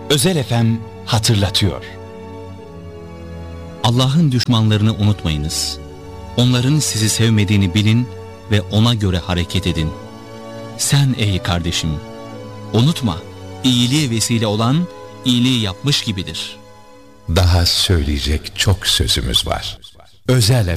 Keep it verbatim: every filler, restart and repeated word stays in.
Özel F M hatırlatıyor. Allah'ın düşmanlarını unutmayınız. Onların sizi sevmediğini bilin ve ona göre hareket edin. Sen ey kardeşim, unutma, iyiliğe vesile olan iyiliği yapmış gibidir. Daha söyleyecek çok sözümüz var. Özel